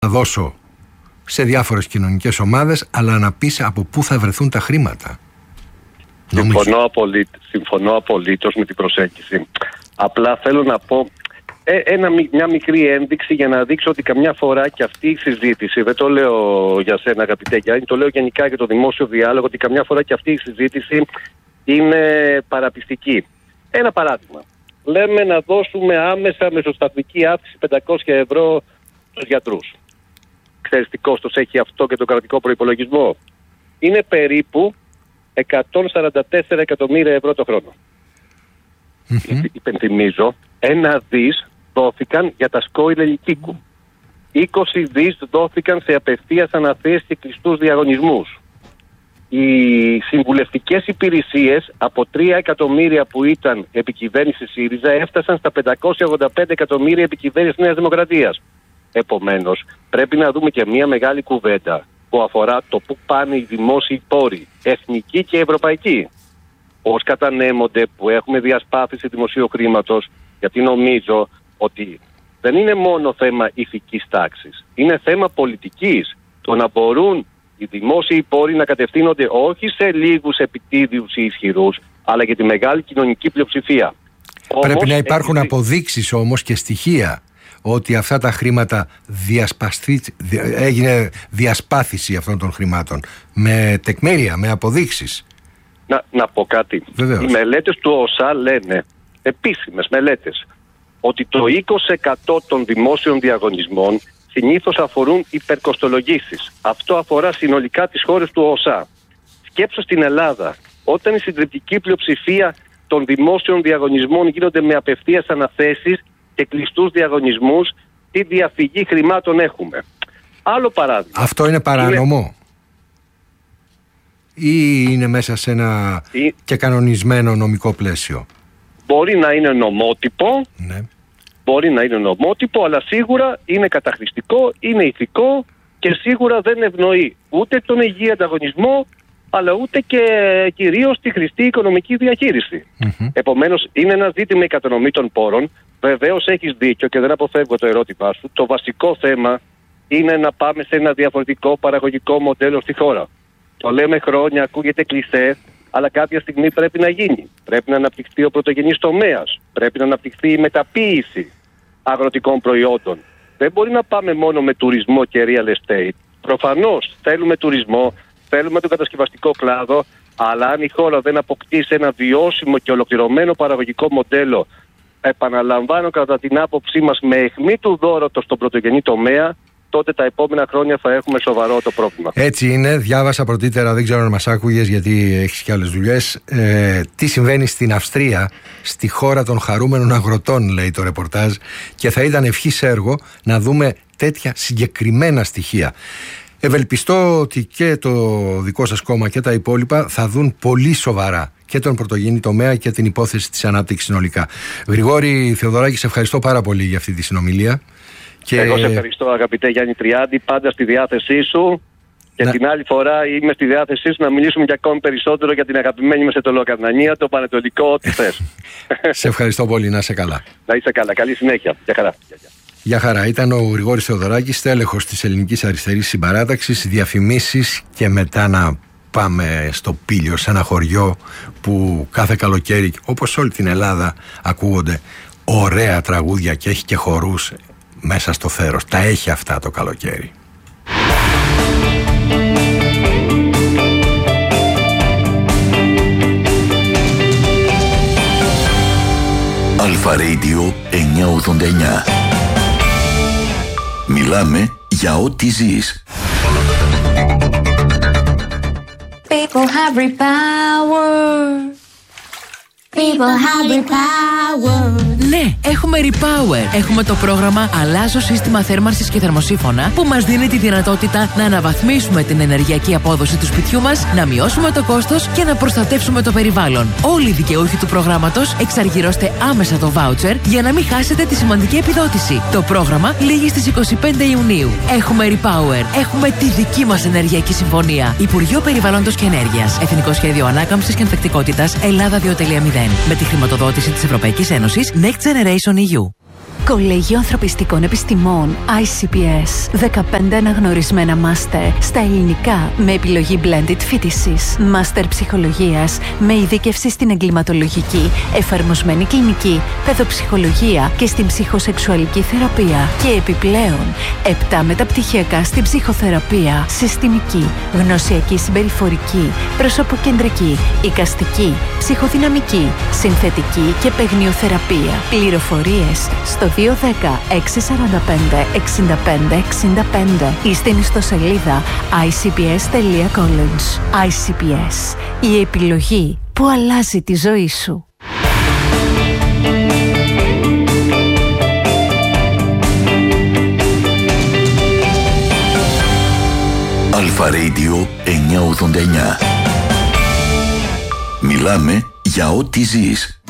να δώσω σε διάφορες κοινωνικές ομάδες, αλλά να πεις από πού θα βρεθούν τα χρήματα. Συμφωνώ απολύτως με την προσέγγιση. Απλά θέλω να πω μια μικρή ένδειξη για να δείξω ότι καμιά φορά και αυτή η συζήτηση, δεν το λέω για σένα αγαπητέ Γιάννη, το λέω γενικά για το δημόσιο διάλογο, ότι καμιά φορά και αυτή η συζήτηση είναι παραπιστική. Ένα παράδειγμα. Λέμε να δώσουμε άμεσα μεσοσταθμική αύξηση 500 ευρώ στους γιατρούς. Ξέρεις τι κόστος έχει αυτό και το κρατικό προϋπολογισμό? Είναι περίπου 144 εκατομμύρια ευρώ το χρόνο. Υπενθυμίζω, 1 δις δόθηκαν για τα σκόιλ ελικίκου. 20 δις δόθηκαν σε απευθείας αναθέσεις και κλειστούς διαγωνισμούς. Οι συμβουλευτικές υπηρεσίες από 3 εκατομμύρια που ήταν επικυβέρνηση ΣΥΡΙΖΑ έφτασαν στα 585 εκατομμύρια επικυβέρνηση Νέας Δημοκρατίας. Επομένως, πρέπει να δούμε και μια μεγάλη κουβέντα που αφορά το πού πάνε οι δημόσιοι πόροι, εθνικοί και ευρωπαϊκοί. Πώς κατανέμονται, που έχουμε διασπάθηση δημοσίου χρήματος, γιατί νομίζω ότι δεν είναι μόνο θέμα ηθικής τάξης, είναι θέμα πολιτικής. Το να μπορούν οι δημόσιοι πόροι να κατευθύνονται όχι σε λίγους επιτίδιους ή ισχυρούς, αλλά και τη μεγάλη κοινωνική πλειοψηφία. Πρέπει να υπάρχουν αποδείξεις όμως και στοιχεία ότι αυτά τα χρήματα έγινε διασπάθηση αυτών των χρημάτων με τεκμέρια, με αποδείξεις. Να πω κάτι. Βεβαίως. Οι μελέτες του ΟΣΑ λένε, επίσημες μελέτες, ότι το 20% των δημόσιων διαγωνισμών συνήθως αφορούν υπερκοστολογήσεις. Αυτό αφορά συνολικά τις χώρες του ΟΣΑ. Σκέψου στην Ελλάδα, όταν η συντριπτική πλειοψηφία των δημόσιων διαγωνισμών γίνονται με απευθείας αναθέσεις και κλειστούς διαγωνισμούς, τι διαφυγή χρημάτων έχουμε. Άλλο παράδειγμα. Αυτό είναι παράνομο ή είναι μέσα σε ένα και κανονισμένο νομικό πλαίσιο? Μπορεί να είναι νομότυπο, ναι. Μπορεί να είναι νομότυπο, αλλά σίγουρα είναι καταχρηστικό, είναι ηθικό και σίγουρα δεν ευνοεί ούτε τον υγιή ανταγωνισμό, αλλά ούτε και κυρίως τη χρηστή οικονομική διαχείριση. Επομένως, είναι ένα ζήτημα η κατανομή των πόρων. Βεβαίως έχεις δίκιο και δεν αποφεύγω το ερώτημά σου. Το βασικό θέμα είναι να πάμε σε ένα διαφορετικό παραγωγικό μοντέλο στη χώρα. Το λέμε χρόνια, ακούγεται κλισέ, αλλά κάποια στιγμή πρέπει να γίνει. Πρέπει να αναπτυχθεί ο πρωτογενής τομέας. Πρέπει να αναπτυχθεί η μεταποίηση αγροτικών προϊόντων. Δεν μπορεί να πάμε μόνο με τουρισμό και real estate. Προφανώς θέλουμε τουρισμό, θέλουμε τον κατασκευαστικό κλάδο, αλλά αν η χώρα δεν αποκτήσει ένα βιώσιμο και ολοκληρωμένο παραγωγικό μοντέλο, επαναλαμβάνω κατά την άποψή μας, με αιχμή του δώρατος στον πρωτογενή τομέα, τότε τα επόμενα χρόνια θα έχουμε σοβαρό το πρόβλημα. Έτσι είναι. Διάβασα πρωτήτερα, δεν ξέρω αν μας άκουγες γιατί έχεις και άλλες δουλειές, τι συμβαίνει στην Αυστρία, στη χώρα των χαρούμενων αγροτών, λέει το ρεπορτάζ, και θα ήταν ευχής έργο να δούμε τέτοια συγκεκριμένα στοιχεία. Ευελπιστώ ότι και το δικό σας κόμμα και τα υπόλοιπα θα δουν πολύ σοβαρά και τον πρωτογενή τομέα και την υπόθεση της ανάπτυξης συνολικά. Γρηγόρη Θεοδωράκη, σε ευχαριστώ πάρα πολύ για αυτή τη συνομιλία. Εγώ σε ευχαριστώ αγαπητέ Γιάννη Τριάντη, πάντα στη διάθεσή σου και την άλλη φορά είμαι στη διάθεσή σου να μιλήσουμε και ακόμη περισσότερο για την αγαπημένη μας Αιτωλοκαρνανία, το Πανετολικό, ό,τι θες. Σε ευχαριστώ πολύ, να είσαι καλά. Να είσαι καλά, καλή συνέχεια. Γεια χαρά. Γεια χαρά, ήταν ο Γρηγόρης Θεοδωράκης, τέλεχος της Ελληνικής Αριστερής Συμπαράταξης, διαφημίσεις και μετά να πάμε στο Πήλιο, σε ένα χωριό που κάθε καλοκαίρι, όπως όλη την Ελλάδα, ακούγονται ωραία τραγούδια και έχει και χορούς μέσα στο θέρος. Τα έχει αυτά το καλοκαίρι. Αλφα Radio 989. Μιλάμε για ό,τι ζεις. People have repower. People have repower. Ναι, έχουμε Repower. Έχουμε το πρόγραμμα Αλλάζω σύστημα θέρμανσης και θερμοσύφωνα που μας δίνει τη δυνατότητα να αναβαθμίσουμε την ενεργειακή απόδοση του σπιτιού μας, να μειώσουμε το κόστος και να προστατεύσουμε το περιβάλλον. Όλοι οι δικαιούχοι του προγράμματος εξαργυρώστε άμεσα το voucher για να μην χάσετε τη σημαντική επιδότηση. Το πρόγραμμα λήγει στις 25 Ιουνίου. Έχουμε Repower. Έχουμε τη δική μας ενεργειακή συμφωνία. Υπουργείο Περιβάλλοντος και Ενέργειας. Εθνικό Σχέδιο Ανάκαμψης και Ανθεκτικότητας Ελλάδα 2.0. Με τη χρηματοδότηση της Ευρωπαϊκής Ένωσης Next Generation EU. Κολέγιο Ανθρωπιστικών Επιστημών ICPS. 15 αναγνωρισμένα μάστερ στα ελληνικά με επιλογή blended φοιτησης. Μάστερ ψυχολογίας με ειδίκευση στην εγκληματολογική, εφαρμοσμένη κλινική, παιδοψυχολογία και στην ψυχοσεξουαλική θεραπεία. Και επιπλέον 7 μεταπτυχιακά στην ψυχοθεραπεία, συστημική, γνωσιακή συμπεριφορική, προσωποκεντρική, εικαστική, ψυχοδυναμική, συνθετική και παιγνιοθεραπεία. Πληροφορίες στο 210 645 65 65 ή στην ιστοσελίδα icps.college. ICPS. Η επιλογή που αλλάζει τη ζωή σου. Αλφα Radio 989. Μιλάμε για ό,τι ζεις.